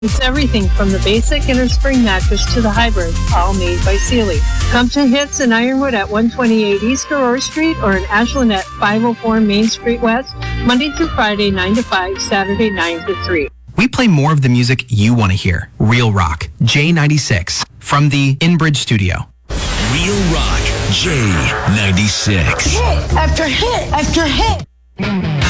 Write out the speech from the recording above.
It's everything from the basic inner spring mattress to the hybrid, all made by Sealy. Come to Hits in Ironwood at 128 East Aurora Street or in Ashland at 504 Main Street West, Monday through Friday, 9 to 5, Saturday, 9 to 3. We play more of the music you want to hear. Real Rock, J96, from the Inbridge Studio. Real Rock, J96. Hit after hit after hit.